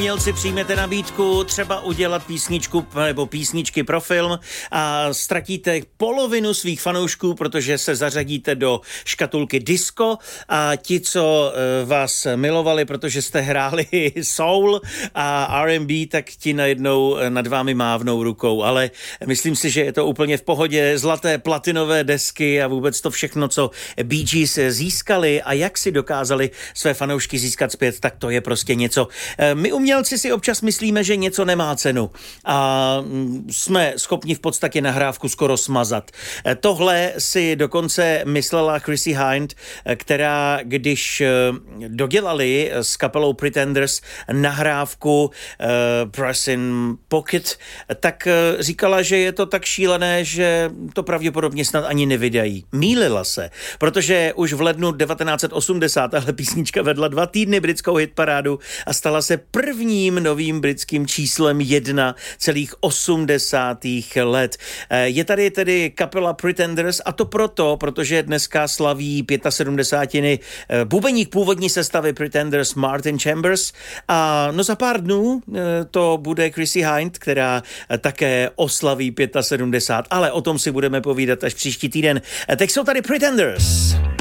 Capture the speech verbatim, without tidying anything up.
umělci, přijmete nabídku třeba udělat písničku nebo písničky pro film a ztratíte polovinu svých fanoušků, protože se zařadíte do škatulky disco a ti, co vás milovali, protože jste hráli soul a R and B, tak ti najednou nad vámi mávnou rukou, ale myslím si, že je to úplně v pohodě. Zlaté platinové desky a vůbec to všechno, co Bee Gees získali a jak si dokázali své fanoušky získat zpět, tak to je prostě něco. My umělci si občas myslíme, že něco nemá cenu a jsme schopni v podstatě nahrávku skoro smazat. Tohle si dokonce myslela Chrissie Hynde, která když dodělali s kapelou Pretenders nahrávku uh, Press in Pocket, tak říkala, že je to tak šílené, že to pravděpodobně snad ani nevydají. Mýlila se, protože už v lednu devatenáct set osmdesát tahle písnička vedla dva týdny britskou hitparádu a stala se prvním novým britským číslem jedna celých osmdesátých let. Je tady tedy kapela Pretenders a to proto, protože dneska slaví sedmdesátiny bubeník původní sestavy Pretenders Martin Chambers a no za pár dnů to bude Chrissie Hynde, která také oslaví sedmdesát pět, ale o tom si budeme povídat až příští týden. Teď jsou tady Pretenders.